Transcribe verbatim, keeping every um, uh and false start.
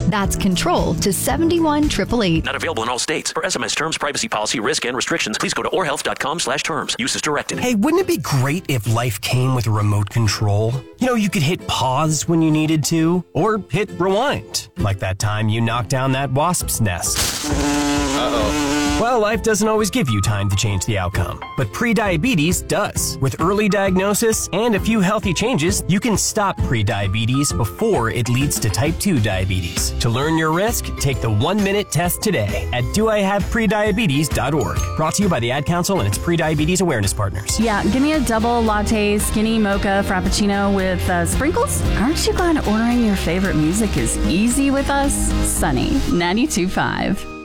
That's control to seven one eight eight eight. Not available in all states. For S M S terms, privacy policy, risk, and restrictions, please go to orehealth.com slash terms. Use as directed. Hey, wouldn't it be great if life came with a remote control? You know, you could hit pause when you needed to, or hit rewind, like that time you knocked down that wasp's nest. Uh-oh. Well, life doesn't always give you time to change the outcome, but prediabetes does. With early diagnosis and a few healthy changes, you can stop prediabetes before it leads to type two diabetes. To learn your risk, take the one-minute test today at do I have prediabetes dot org. Brought to you by the Ad Council and its prediabetes awareness partners. Yeah, give me a double latte, skinny mocha, frappuccino with uh, sprinkles. Aren't you glad ordering your favorite music is easy with us? Sunny, ninety-two point five.